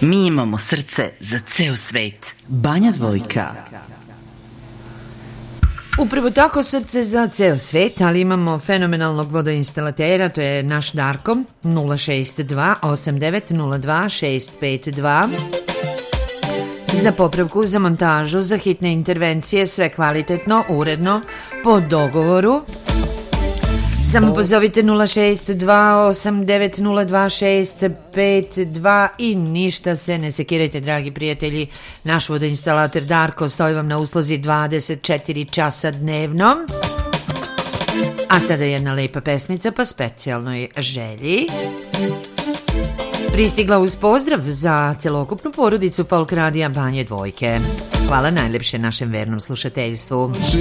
Mi imamo srce za ceo svet. Banja Dvojka. Upravo tako, srce za ceo svet, ali imamo fenomenalnog vodoinstalatera, to je naš Darko, 062 8902 652. Za popravku, za montažu, za hitne intervencije, sve kvalitetno, uredno, po dogovoru. Samo pozovite 062-8902-652 i ništa se ne sekirajte, dragi prijatelji. Naš vodoinstalater Darko stoji vam na usluzi 24 časa dnevno. A sada jedna lepa pesmica po specijalnoj želji. Pristigla uz pozdrav za celokupnu porodicu Folk Radija Banje Dvojke. Hvala najlepše našem vernom slušateljstvu.